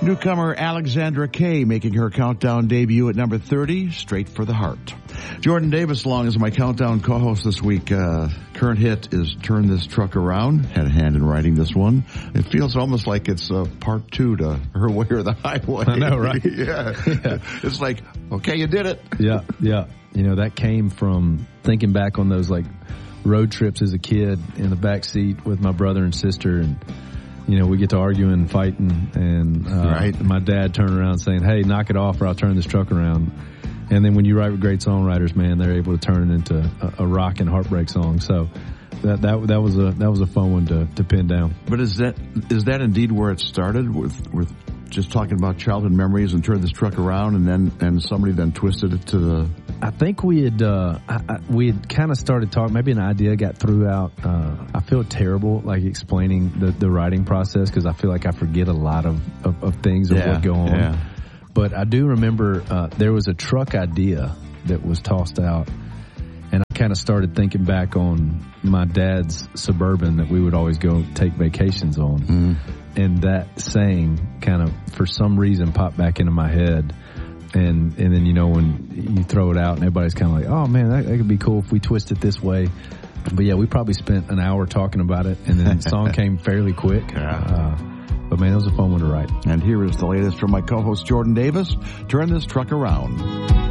Newcomer Alexandra Kay making her countdown debut at number 30, Straight for the Heart. Jordan Davis along as my countdown co-host this week. Current hit is Turn This Truck Around. Had a hand in writing this one. It feels almost like it's part 2 to Her Way or the Highway. I know, right? Yeah. It's like, okay, you did it. Yeah. You know, that came from thinking back on those like road trips as a kid in the back seat with my brother and sister, and you know, we get to arguing and fighting, and right. My dad turned around saying, "Hey, knock it off or I'll turn this truck around." And then when you write with great songwriters, man, they're able to turn it into a rock and heartbreak song. So that was a fun one to pin down. But is that indeed where it started with just talking about childhood memories and Turn This Truck Around, and somebody then twisted it to the... I think we had kind of started talking, maybe an idea got threw out. I feel terrible like explaining the writing process because I feel like I forget a lot of things of what go on. Yeah. But I do remember there was a truck idea that was tossed out, and I kind of started thinking back on my dad's Suburban that we would always go take vacations on. Mm. And that saying kind of, for some reason, popped back into my head. And then, you know, when you throw it out and everybody's kind of like, oh, man, that could be cool if we twist it this way. But, yeah, we probably spent an hour talking about it, and then the song came fairly quick. Yeah. But, man, it was a fun one to write. And here is the latest from my co-host Jordan Davis, Turn This Truck Around.